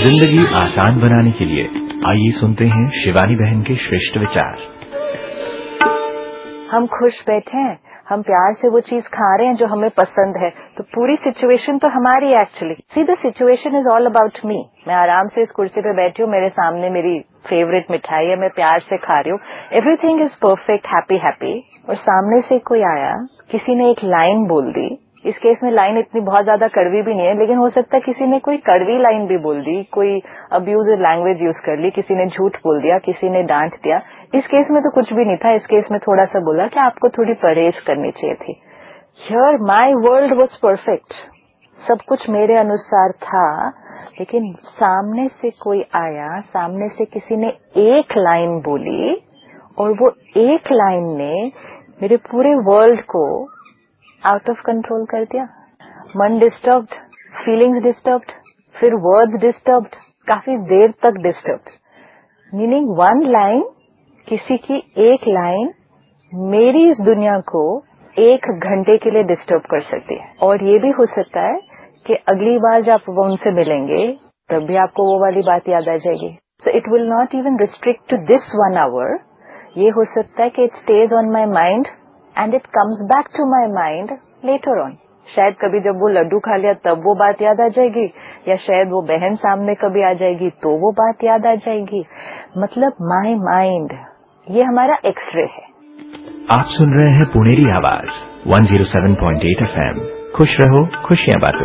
जिंदगी आसान बनाने के लिए आइए सुनते हैं शिवानी बहन के श्रेष्ठ विचार। हम खुश बैठे हैं, हम प्यार से वो चीज खा रहे हैं जो हमें पसंद है, तो पूरी सिचुएशन तो हमारी actually. See the situation is all about me. मैं आराम से इस कुर्सी पे बैठी हूँ, मेरे सामने मेरी फेवरेट मिठाई है, मैं प्यार से खा रही हूँ, everything is perfect, happy happy. और सामने से कोई आया, किसी ने एक लाइन बोल दी। इस केस में लाइन इतनी बहुत ज्यादा कड़वी भी नहीं है, लेकिन हो सकता है किसी ने कोई कड़वी लाइन भी बोल दी, कोई अब्यूजिव लैंग्वेज यूज कर ली, किसी ने झूठ बोल दिया, किसी ने डांट दिया। इस केस में तो कुछ भी नहीं था, इस केस में थोड़ा सा बोला कि आपको थोड़ी परहेज करनी चाहिए थी। Here my world was perfect, सब कुछ मेरे अनुसार था, लेकिन सामने से कोई आया, सामने से किसी ने एक लाइन बोली और वो एक लाइन ने मेरे पूरे वर्ल्ड को आउट ऑफ कंट्रोल कर दिया। मन डिस्टर्ब्ड, फीलिंग्स डिस्टर्ब्ड, फिर वर्ड्स डिस्टर्ब्ड, काफी देर तक डिस्टर्ब्ड। मीनिंग वन लाइन, किसी की एक लाइन मेरी इस दुनिया को 1 घंटे के लिए डिस्टर्ब कर सकती है। और ये भी हो सकता है कि अगली बार जब आप उनसे मिलेंगे तब भी आपको वो वाली बात याद आ जाएगी। So it will not even restrict to this 1 hour। ये हो सकता है कि it stage on my mind end it comes back to my mind later on. शायद कभी जब वो लड्डू खा लिया तब वो बात याद आ जाएगी, या शायद वो बहन सामने कभी आ जाएगी तो वो बात याद आ जाएगी। मतलब माई माइंड, ये हमारा एक्सरे है। आप सुन रहे हैं पुनेरी आवाज 107.8 FM। खुश रहो, खुशियां बांटो।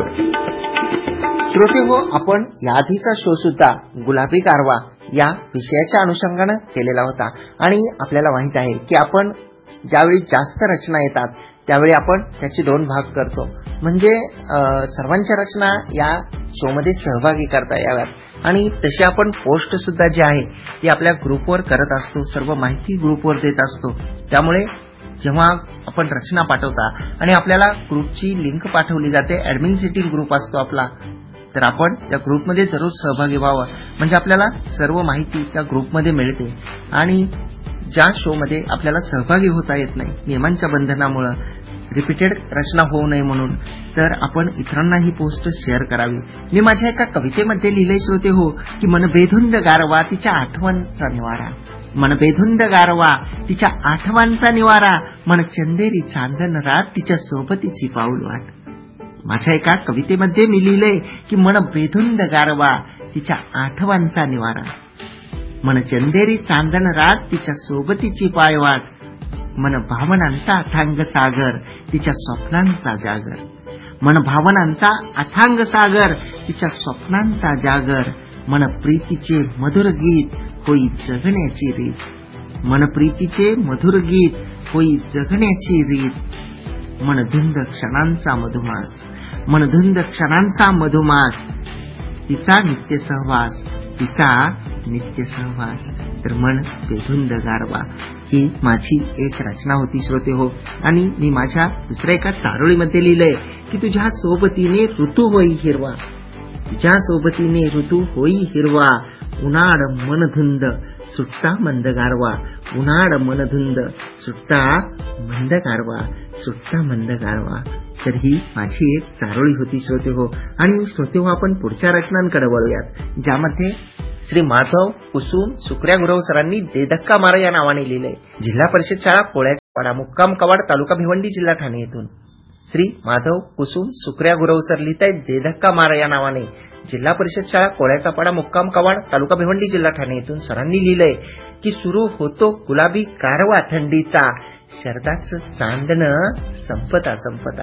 श्रोते हो, आपण याआधीचा शो सुद्धा गुलाबी कारवा या विषयाच्या अनुषंगाने केलेला होता आणि आपल्याला माहित आहे की आपण ज्यावेळी जास्त रचना येतात त्यावेळी आपण त्याचे 2 भाग करतो, म्हणजे सर्वांच्या रचना या शो मध्ये सहभागी करता याव्यात। आणि तशी आपण पोस्ट सुद्धा जी आहे ती आपल्या ग्रुपवर करत असतो, सर्व माहिती ग्रुपवर देत असतो। त्यामुळे जेव्हा आपण रचना पाठवता आणि आपल्याला ग्रुपची लिंक पाठवली जाते, ऍडमिन सेटिंग ग्रुप असतो आपला, तर आपण त्या ग्रुपमध्ये जरूर सहभागी व्हावं, म्हणजे आपल्याला सर्व माहिती त्या ग्रुपमध्ये मिळते। आणि ज्या शो मध्ये आपल्याला सहभागी होता येत नाही नियमांच्या बंधनामुळे, रिपीटेड रचना होऊ नये म्हणून, तर आपण इतरांना ही पोस्ट शेअर करावी। मी माझ्या एका कवितेमध्ये लिहिले श्रोते हो की मन बेधुंद गारवा तिच्या आठवणचा निवारा, मन बेधुंद गारवा तिच्या आठवणचा निवारा, मन चंदेरी चांदन रात तिच्या सोबतीची पाऊल वाट। माझ्या एका कवितेमध्ये मी लिहिले की मन बेधुंद गारवा तिच्या आठवणचा निवारा, मन चंदेरी चांदन रात तिच्या सोबतीची पायवाट, मन भावनांचा अथांग सागर तिच्या स्वप्नांचा जागर, मन भावनांचा अथांग सागर तिच्या स्वप्नांचा जागर, मन प्रीतीचे मधुर गीत होई जगण्याची रीत, मन प्रीतीचे मधुर गीत होई जगण्याची रीत, मन धुंद क्षणांचा मधुमास, मन धुंद क्षणांचा मधुमास, तिचा नित्य सहवास, तिचा नित्य सहवास। तर मन बेधुंद गारवा ही माझी एक रचना होती श्रोते हो। आणि मी माझ्या दुसऱ्या एका चारोळीमध्ये लिहिलंय की तुझ्या सोबतीने ऋतू होई हिरवा, तुझ्या सोबतीने ऋतू होई हिरवा, उन्हाळ मनधुंद सुटता मंद गारवा, उन्हाळ मनधुंद सुटता मंद गारवा, सुटता मंद गारवा। तर ही माझी एक चारोळी होती श्रोते हो। आणि श्रोते हो, आपण पुढच्या रचनांकडे वळूयात, ज्यामध्ये श्री माधव कुसुम सुक्र्या गुरव सरांनी दे धक्का मारा या नावाने लिहिलंय। जिल्हा परिषद शाळा कोळ्याचा मुक्काम कवाड, तालुका भिवंडी, जिल्हा ठाणे येथून श्री माधव कुसुम सुक्र्या गुरव सर लिहितायत दे धक्का मारा या नावाने। जिल्हा परिषद शाळा कोळ्याचा पाडा मुक्काम कवाड, तालुका भिवंडी, जिल्हा ठाणे येथून सरांनी लिहिलंय की सुरू होतो गुलाबी कारवा थंडीचा, शरदाचं चांदणं संपता संपता,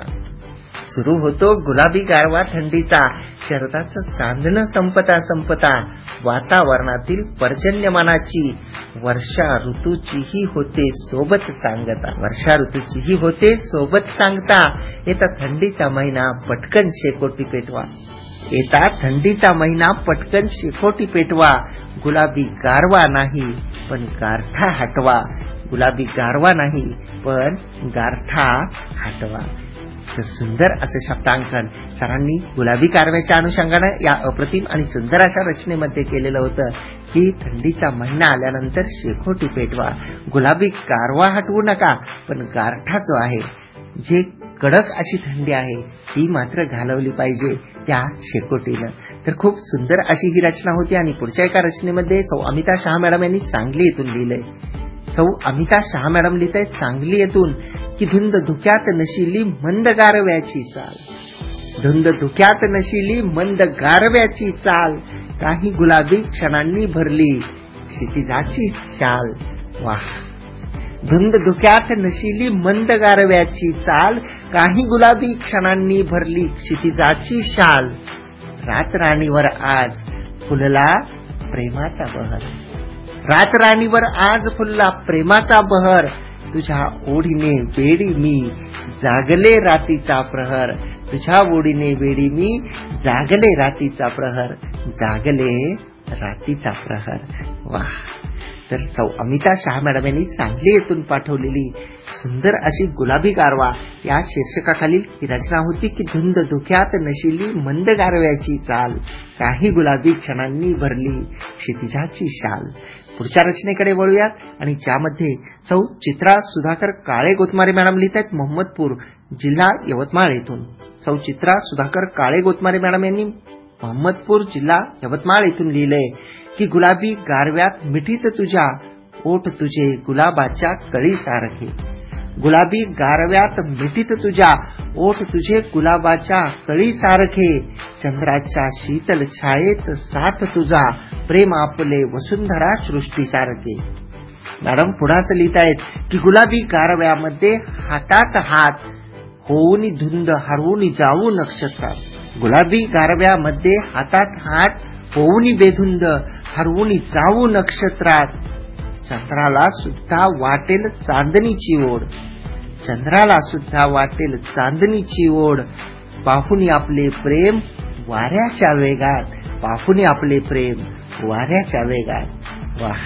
सुरू होतो गुलाबी गारवा थंडीचा, शरदाचं चांदणं संपता संपता, वातावरणातील पर्जन्यमानाची वर्षा ऋतूचीही होते सोबत सांगता, वर्षा ऋतूचीही होते सोबत सांगता, येता थंडीचा महिना पटकन शेकोटी पेटवा, येता थंडीचा महिना पटकन शेकोटी पेटवा, गुलाबी गारवा नाही पण गारठा हटवा, गुलाबी गारवा नाही पण गारठा हटवा। तर सुंदर असे शब्दांकन सरांनी गुलाबी कारव्याच्या अनुषंगाने या अप्रतिम आणि सुंदर अशा रचनेमध्ये केलेलं होतं की थंडीचा महिना आल्यानंतर शेकोटी पेटवा, गुलाबी कारवा हटवू नका, पण गारठा जो आहे, जे कडक अशी थंडी आहे ती मात्र घालवली पाहिजे त्या शेकोटीनं. तर खूप सुंदर अशी ही रचना होती. आणि पुढच्या एका रचनेमध्ये सौ अमिता शहा मॅडम यांनी सांगली येथून लिहिलंय. सौ अमिता शहा मॅडम लिहित आहेत सांगली येथून की धुंद धुक्यात नशिली मंद गारव्याची चाल, धुंद धुक्यात नशिली मंद गारव्याची चाल, काही गुलाबी क्षणांनी भरली क्षितिजाची शाल. वाह. धुंद धुक्यात नशिली मंद गारव्याची चाल, काही गुलाबी क्षणांनी भरली क्षितिजाची शाल. रात राणीवर आज फुलला प्रेमाचा बहर, रात राणीवर आज फुलला प्रेमाचा बहर, तुझ्या ओढीने वेडी मी जागले रातीचा प्रहर, तुझ्या ओढीने वेडी मी जागले रातीचा प्रहर, जागले रातीचा प्रहर. वाह. तर सौ अमिता शहा मॅडम यांनी सांगली येथून पाठवलेली सुंदर अशी गुलाबी गारवा या शीर्षकाखालील ही रचना होती की धुंद धुक्यात नशिली मंद गारव्याची चाल, काही गुलाबी क्षणांनी भरली क्षितिजाची शाल. पुढच्या रचनेकडे वळूयात आणि ज्यामध्ये सौ चित्रा सुधाकर काळे गोतमारे मॅडम लिहित आहेत मोहम्मदपूर जिल्हा यवतमाळ येथून. सौ चित्रा सुधाकर काळे गोतमारे मॅडम यांनी मोहम्मदपूर जिल्हा यवतमाळ येथून लिहिलंय की गुलाबी गारव्यात मिठीत तुझ्या ओठ तुझे गुलाबाच्या कळी सारखे, गुलाबी गारव्यात मिठीत तुझ्या ओठ तुझे गुलाबाच्या कळी सारखे, चंद्राच्या शीतल छायेत साथ तुझा प्रेम आपले वसुंधरा सृष्टी सारखे. मॅडम पुढे असं लिहित आहेत की गुलाबी गारव्यामध्ये हातात हात होऊन धुंद हरवून जाऊ नक्षत्रात, गुलाबी गारव्यामध्ये हातात हात होऊन बेधुंद हरवून जाऊ नक्षत्रात, चंद्राला सुद्धा वाटेल चांदणीची ओढ, चंद्राला सुद्धा वाटेल चांदणीची ओढ, पाहुनी आपले प्रेम वाऱ्याच्या वेगात, पाहुनी आपले प्रेम वाऱ्याच्या वेगात. वाह.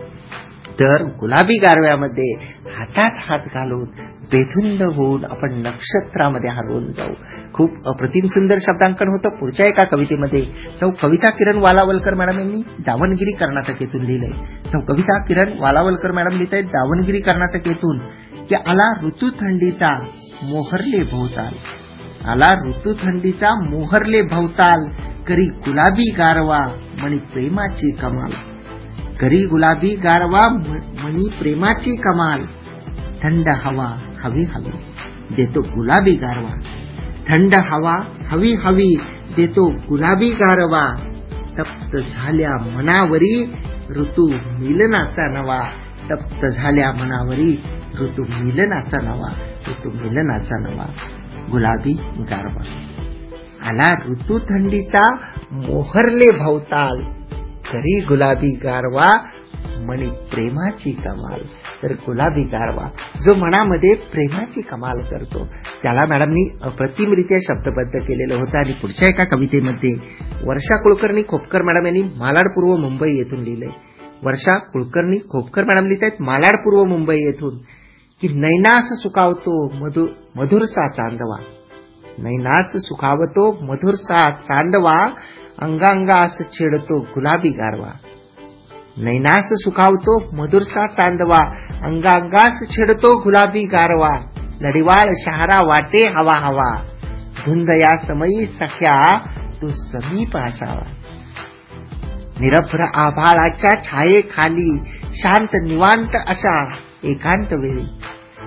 तर गुलाबी गारव्यामध्ये हातात हात घालून बेधुंद होऊन आपण नक्षत्रामध्ये हरवून जाऊ. खूप अप्रतिम सुंदर शब्दांकन होतं. पुढच्या एका कवितेमध्ये सौ कविता किरण वालावलकर मॅडम यांनी दावणगिरी कर्नाटक येथून लिहिलंय. सौ कविता किरण वालावलकर मॅडम लिहित आहेत दावणगिरी कर्नाटक येथून की आला ऋतू थंडीचा मोहरले भोवताल, आला ऋतू थंडीचा मोहरले भोवताल, करी गुलाबी गारवा मणी प्रेमाची कमाल, करी गुलाबी गारवा मणी प्रेमाची कमाल, थंड हवा हवी हवी देतो गुलाबी गारवा, थंड हवा हवी हवी देतो गुलाबी गारवा, तप्त झाल्या मनावरी ऋतू मिलनाचा नवा, तप्त झाल्या मनावरी ऋतू मिलनाचा नवा, ऋतू मिलनाचा नवा. गुलाबी गारवा. आला ऋतू थंडीचा मोहरले भोवताल, करी गुलाबी गारवा मणी प्रेमाची कमाल. तर गुलाबी गारवा जो मनामध्ये प्रेमाची कमाल करतो त्याला मॅडमनी अप्रतिमरित्या शब्दबद्ध केलेलं होतं. आणि पुढच्या एका कवितेमध्ये वर्षा कुलकर्णी खोपकर मॅडम यांनी मालाड पूर्व मुंबई येथून लिहिलंय. वर्षा कुलकर्णी खोपकर मॅडम लिहित आहेत मालाड पूर्व मुंबई येथून की नैनास सुखावतो मधुरसा चांदवा, नैनास सुखावतो मधुरसा चांदवा, अंगांगास छेडतो गुलाबी गारवा, नैनास सुखावतो मधुरसा चांदवा, अंगांगास छेडतो गुलाबी गारवा, लढीवाळ शहारा वाटे हवा हवा, धुंद या समयी सख्या तू समीप असावा, निरभ्र आभाळाच्या छायेखाली शांत निवांत अशा एकांत वेळी,